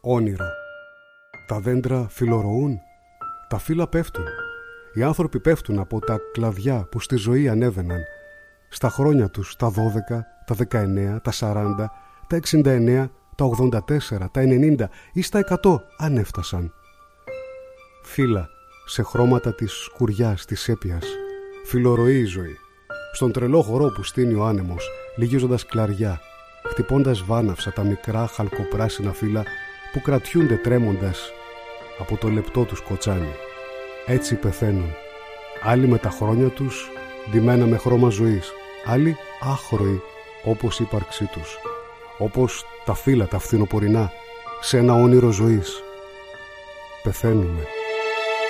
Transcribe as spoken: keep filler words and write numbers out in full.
Όνειρο. Τα δέντρα φιλορωούν, τα φύλλα πέφτουν. Οι άνθρωποι πέφτουν από τα κλαδιά που στη ζωή ανέβαιναν. Στα χρόνια τους, τα δώδεκα, τα δεκαεννέα, τα σαράντα, τα εξήντα εννέα, τα ογδόντα τέσσερα, τα ενενήντα ή στα εκατό αν έφτασαν. Φύλλα σε χρώματα της σκουριάς, της σέπιας. Φιλορροεί η ζωή. Στον τρελό χορό που στείνει ο άνεμος, λυγίζοντας κλαριά, χτυπώντας βάναυσα τα μικρά χαλκοπράσινα φύλλα που κρατιούνται τρέμοντας από το λεπτό τους κοτσάνι. Έτσι πεθαίνουν. Άλλοι με τα χρόνια τους ντυμένα με χρώμα ζωής, άλλοι άχρωοι όπως η ύπαρξή τους, όπως τα φύλλα τα φθινοπορεινά σε ένα όνειρο ζωής. Πεθαίνουμε.